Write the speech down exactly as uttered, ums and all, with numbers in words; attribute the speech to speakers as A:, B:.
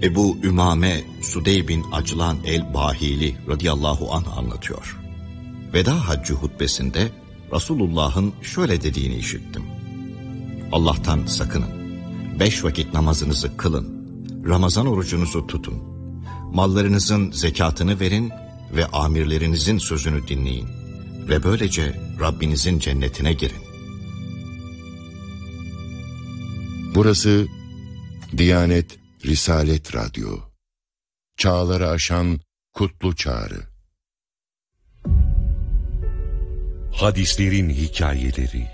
A: Ebu Ümame Sudey bin Aclan el-Bahili radıyallahu anh anlatıyor. Veda haccı hutbesinde Resulullah'ın şöyle dediğini işittim. Allah'tan sakının. Beş vakit namazınızı kılın. Ramazan orucunuzu tutun. Mallarınızın zekatını verin ve amirlerinizin sözünü dinleyin. Ve böylece Rabbinizin cennetine girin.
B: Burası Diyanet Risalet Radyo. Çağları aşan kutlu çağrı.
C: Hadislerin hikayeleri.